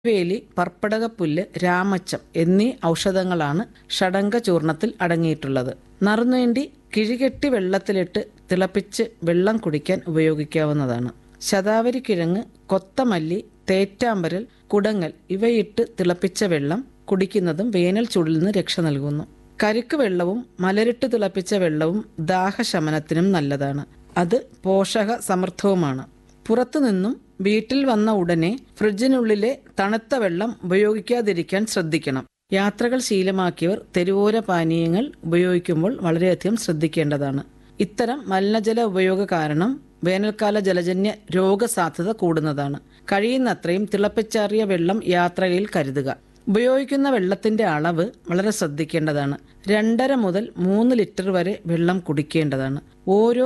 വേലി, പർപ്പടകപ്പുല്ല്, രാമച്ചം എന്നീ ഔഷധങ്ങളാണ് ഷഡംഗ ചൂർണത്തിൽ അടങ്ങിയിട്ടുള്ളത്. നറുനീണ്ടി കിഴികെട്ടി വെള്ളത്തിലിട്ട് തിളപ്പിച്ച് വെള്ളം കുടിക്കാൻ ഉപയോഗിക്കാവുന്നതാണ്. ശതാവരി കിഴങ്ങ്, കൊത്തമല്ലി, തേറ്റാമ്പരൽ, കുടങ്ങൽ ഇവയിട്ട് തിളപ്പിച്ച വെള്ളം കുടിക്കുന്നതും വേനൽ ചൂടിൽ നിന്ന് രക്ഷ നൽകുന്നു. കരിക്ക് വെള്ളവും മലരിട്ട് തിളപ്പിച്ച വെള്ളവും ദാഹശമനത്തിനും നല്ലതാണ്. അത് പോഷക സമൃദ്ധവുമാണ്. പുറത്തുനിന്നും വീട്ടിൽ വന്ന ഉടനെ ഫ്രിഡ്ജിനുള്ളിലെ തണുത്ത വെള്ളം ഉപയോഗിക്കാതിരിക്കാൻ ശ്രദ്ധിക്കണം. യാത്രകൾ ശീലമാക്കിയവർ തെരുവോര പാനീയങ്ങൾ ഉപയോഗിക്കുമ്പോൾ വളരെയധികം ശ്രദ്ധിക്കേണ്ടതാണ്. ഇത്തരം മലിനജല ഉപയോഗ കാരണം വേനൽക്കാല ജലജന്യ രോഗസാധ്യത കൂടുന്നതാണ്. കഴിയുന്നത്രയും തിളപ്പിച്ചാറിയ വെള്ളം യാത്രയിൽ കരുതുക. ഉപയോഗിക്കുന്ന വെള്ളത്തിന്റെ അളവ് വളരെ ശ്രദ്ധിക്കേണ്ടതാണ്. 2.5 മുതൽ 3 ലിറ്റർ വരെ വെള്ളം കുടിക്കേണ്ടതാണ്. ഓരോ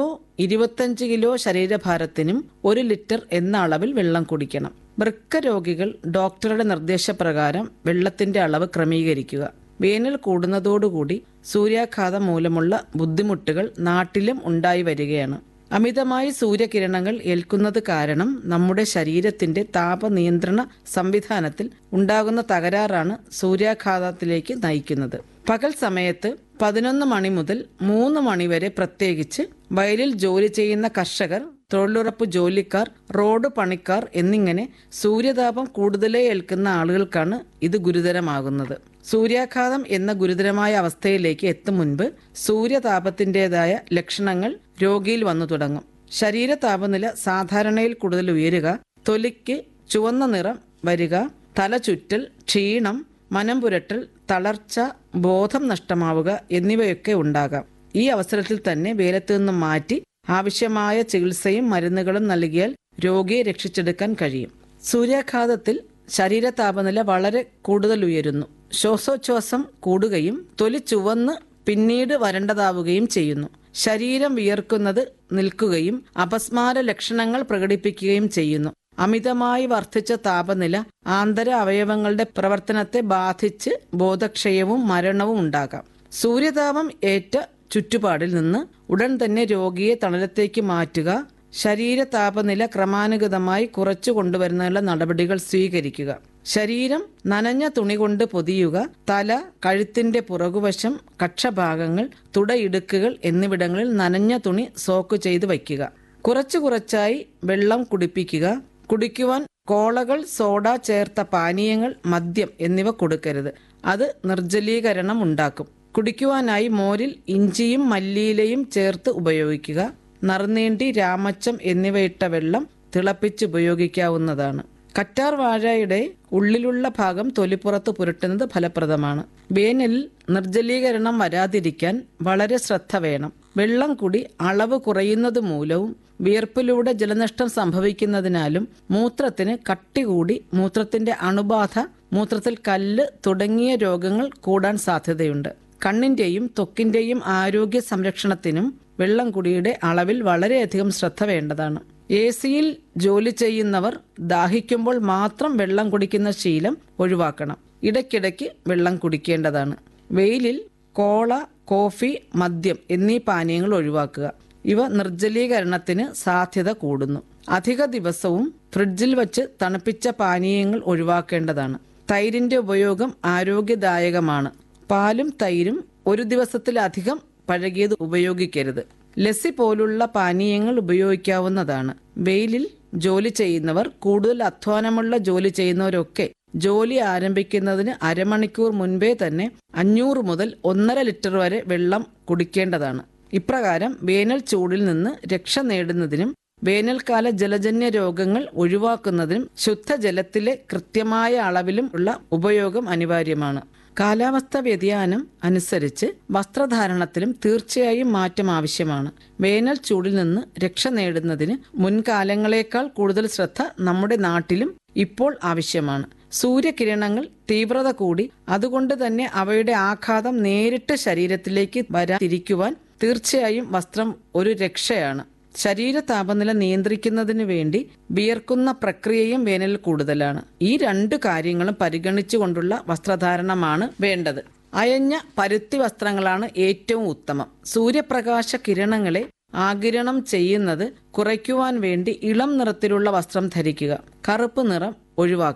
25 കിലോ ശരീരഭാരത്തിനും 1 ലിറ്റർ എന്ന അളവിൽ വെള്ളം കുടിക്കണം. വൃക്ക രോഗികൾ ഡോക്ടറുടെ നിർദ്ദേശപ്രകാരം വെള്ളത്തിന്റെ അളവ് ക്രമീകരിക്കുക. വേനൽ കൂടുന്നതോടുകൂടി സൂര്യാഘാതം മൂലമുള്ള ബുദ്ധിമുട്ടുകൾ നാട്ടിലും ഉണ്ടായി വരികയാണ്. അമിതമായി സൂര്യകിരണങ്ങൾ ഏൽക്കുന്നത് കാരണം നമ്മുടെ ശരീരത്തിന്റെ താപനിയന്ത്രണ സംവിധാനത്തിൽ ഉണ്ടാകുന്ന തകരാറാണ് സൂര്യാഘാതത്തിലേക്ക് നയിക്കുന്നത്. പകൽ സമയത്ത് 11 മണി മുതൽ 3 മണി വരെ, പ്രത്യേകിച്ച് വയലിൽ ജോലി ചെയ്യുന്ന കർഷകർ, തൊഴിലുറപ്പ് ജോലിക്കാർ, റോഡ് പണിക്കാർ എന്നിങ്ങനെ സൂര്യതാപം കൂടുതലേ ഏൽക്കുന്ന ആളുകൾക്കാണ് ഇത് ഗുരുതരമാകുന്നത്. സൂര്യാഘാതം എന്ന ഗുരുതരമായ അവസ്ഥയിലേക്ക് എത്തും മുൻപ് സൂര്യതാപത്തിൻ്റെതായ ലക്ഷണങ്ങൾ രോഗിയിൽ വന്നു തുടങ്ങും. ശരീര താപനില സാധാരണയിൽ കൂടുതൽ ഉയരുക, തൊലിക്ക് ചുവന്ന നിറം വരിക, തലചുറ്റൽ, ക്ഷീണം, മനം പുരട്ടൽ, തളർച്ച, ബോധം നഷ്ടമാവുക എന്നിവയൊക്കെ ഉണ്ടാകാം. ഈ അവസരത്തിൽ തന്നെ വേലത്ത് നിന്നും മാറ്റി ആവശ്യമായ ചികിത്സയും മരുന്നുകളും നൽകിയാൽ രോഗിയെ രക്ഷിച്ചെടുക്കാൻ കഴിയും. സൂര്യാഘാതത്തിൽ ശരീര താപനില വളരെ കൂടുതൽ ഉയരുന്നു. ശ്വാസോച്ഛ്വാസം കൂടുകയും തൊലി ചുവന്ന് പിന്നീട് വരണ്ടതാവുകയും ചെയ്യുന്നു. ശരീരം വിയർക്കുന്നത് നിൽക്കുകയും അപസ്മാര ലക്ഷണങ്ങൾ പ്രകടിപ്പിക്കുകയും ചെയ്യുന്നു. അമിതമായി വർദ്ധിച്ച താപനില ആന്തര അവയവങ്ങളുടെ പ്രവർത്തനത്തെ ബാധിച്ച് ബോധക്ഷയവും മരണവും ഉണ്ടാകാം. സൂര്യതാപം ഏറ്റ ചുറ്റുപാടിൽ നിന്ന് ഉടൻ തന്നെ രോഗിയെ തണലത്തേക്ക് മാറ്റുക, ശരീര താപനില ക്രമാനുഗതമായി കുറച്ചു കൊണ്ടുവരുന്നതിനുള്ള നടപടികൾ സ്വീകരിക്കുക. ശരീരം നനഞ്ഞ തുണി കൊണ്ട് പൊതിയുക. തല, കഴുത്തിന്റെ പുറകുവശം, കക്ഷഭാഗങ്ങൾ, തുടയിടുക്കുകൾ എന്നിവിടങ്ങളിൽ നനഞ്ഞ തുണി സോക്ക് ചെയ്ത് വയ്ക്കുക. കുറച്ചായി വെള്ളം കുടിപ്പിക്കുക. കുടിക്കുവാൻ കോളകൾ, സോഡ ചേർത്ത പാനീയങ്ങൾ, മദ്യം എന്നിവ കൊടുക്കരുത്. അത് നിർജ്ജലീകരണം ഉണ്ടാക്കും. കുടിക്കുവാനായി മോരിൽ ഇഞ്ചിയും മല്ലിയിലയും ചേർത്ത് ഉപയോഗിക്കുക. നറുനീണ്ടി, രാമച്ചം എന്നിവയിട്ട വെള്ളം തിളപ്പിച്ച് ഉപയോഗിക്കാവുന്നതാണ്. കറ്റാർ വാഴയുടെ ഉള്ളിലുള്ള ഭാഗം തൊലിപ്പുറത്ത് പുരട്ടുന്നത് ഫലപ്രദമാണ്. വേനലിൽ നിർജ്ജലീകരണം വരാതിരിക്കാൻ വളരെ ശ്രദ്ധ വേണം. വെള്ളം കുടി അളവ് കുറയുന്നത് മൂലവും വിയർപ്പിലൂടെ ജലനഷ്ടം സംഭവിക്കുന്നതിനാലും മൂത്രത്തിന് കട്ടി കൂടി മൂത്രത്തിന്റെ അണുബാധ, മൂത്രത്തിൽ കല്ല് തുടങ്ങിയ രോഗങ്ങൾ കൂടാൻ സാധ്യതയുണ്ട്. കണ്ണിന്റെയും ത്വക്കിന്റെയും ആരോഗ്യ സംരക്ഷണത്തിനും വെള്ളം കുടിയുടെ അളവിൽ വളരെയധികം ശ്രദ്ധ വേണ്ടതാണ്. AC-യിൽ ജോലി ചെയ്യുന്നവർ ദാഹിക്കുമ്പോൾ മാത്രം വെള്ളം കുടിക്കുന്ന ശീലം ഒഴിവാക്കണം. ഇടയ്ക്കിടയ്ക്ക് വെള്ളം കുടിക്കേണ്ടതാണ്. വെയിലിൽ കോള, കോഫി, മദ്യം എന്നീ പാനീയങ്ങൾ ഒഴിവാക്കുക. ഇവ നിർജ്ജലീകരണത്തിന് സാധ്യത കൂടുന്നു. അധിക ദിവസവും ഫ്രിഡ്ജിൽ വച്ച് തണുപ്പിച്ച പാനീയങ്ങൾ ഒഴിവാക്കേണ്ടതാണ്. തൈരിന്റെ ഉപയോഗം ആരോഗ്യദായകമാണ്. പാലും തൈരും ഒരു ദിവസത്തിലധികം പഴകിയത് ഉപയോഗിക്കരുത്. ലസ്സി പോലുള്ള പാനീയങ്ങൾ ഉപയോഗിക്കാവുന്നതാണ്. വെയിലിൽ ജോലി ചെയ്യുന്നവർ, കൂടുതൽ അധ്വാനമുള്ള ജോലി ചെയ്യുന്നവരൊക്കെ ജോലി ആരംഭിക്കുന്നതിന് അരമണിക്കൂർ മുൻപേ തന്നെ 500 മുതൽ 1.5 ലിറ്റർ വരെ വെള്ളം കുടിക്കേണ്ടതാണ്. ഇപ്രകാരം വേനൽ ചൂടിൽ നിന്ന് രക്ഷ നേടുന്നതിനും വേനൽക്കാല ജലജന്യ രോഗങ്ങൾ ഒഴിവാക്കുന്നതിനും ശുദ്ധജലത്തിലെ കൃത്യമായ അളവിലും ഉള്ള ഉപയോഗം അനിവാര്യമാണ്. കാലാവസ്ഥാ വ്യതിയാനം അനുസരിച്ച് വസ്ത്രധാരണത്തിലും തീർച്ചയായും മാറ്റം ആവശ്യമാണ്. വേനൽ ചൂടിൽ നിന്ന് രക്ഷ നേടുന്നതിന് മുൻകാലങ്ങളേക്കാൾ കൂടുതൽ ശ്രദ്ധ നമ്മുടെ നാട്ടിലും ഇപ്പോൾ ആവശ്യമാണ്. സൂര്യകിരണങ്ങൾ തീവ്രത കൂടി, അതുകൊണ്ട് തന്നെ അവയുടെ ആഘാതം നേരിട്ട് ശരീരത്തിലേക്ക് വരാതിരിക്കുവാൻ തീർച്ചയായും വസ്ത്രം ഒരു രക്ഷയാണ്. ശരീര താപനില നിയന്ത്രിക്കുന്നതിന് വേണ്ടി വിയർക്കുന്ന പ്രക്രിയയും വേനലിൽ കൂടുതലാണ്. ഈ 2 കാര്യങ്ങളും പരിഗണിച്ചുകൊണ്ടുള്ള വസ്ത്രധാരണമാണ് വേണ്ടത്. അയഞ്ഞ പരുത്തി വസ്ത്രങ്ങളാണ് ഏറ്റവും ഉത്തമം. സൂര്യപ്രകാശ കിരണങ്ങളെ ആഗിരണം ചെയ്യുന്നത് കുറയ്ക്കുവാൻ വേണ്ടി ഇളം നിറത്തിലുള്ള വസ്ത്രം ധരിക്കുക. കറുപ്പ് നിറം ഒഴിവാക്കുക.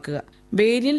വേരിൽ